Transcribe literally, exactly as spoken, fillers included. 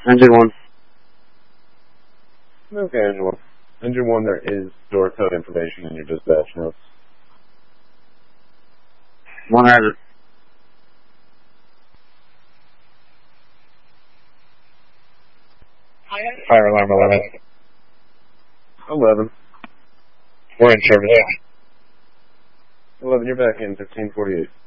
Engine one. Okay, engine one. Engine one, there is door code information in your dispatch notes. One hundred. Fire alarm eleven. eleven. We're in service. eleven, you're back in fifteen forty-eight.